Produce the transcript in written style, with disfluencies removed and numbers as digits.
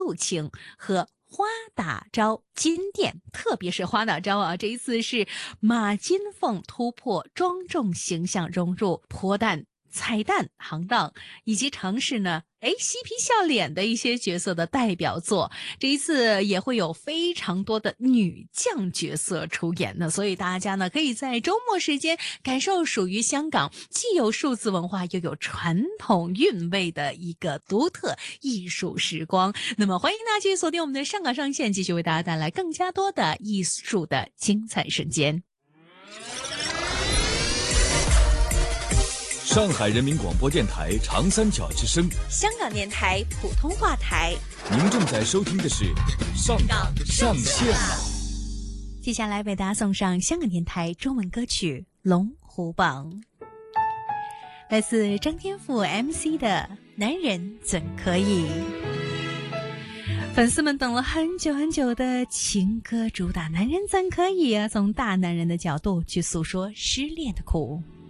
肃清和花大招金店，特别是花大招啊，这一次是马金凤突破庄重形象，融入破蛋、彩蛋行当，以及尝试呢嬉皮笑脸的一些角色的代表作。这一次也会有非常多的女将角色出演呢，所以大家呢可以在周末时间感受属于香港既有数字文化又有传统韵味的一个独特艺术时光。那么欢迎大家继续锁定我们的上港上线，继续为大家带来更加多的艺术的精彩瞬间。 上海人民广播电台长三角之声， 香港电台普通话台。 您正在收听的是上港上线了。 接下来为大家送上香港电台中文歌曲《龙虎榜》，来自张天赋 MC 的《男人怎可以》。粉丝们等了很久很久的情歌主打《男人怎可以》啊，从大男人的角度去诉说失恋的苦。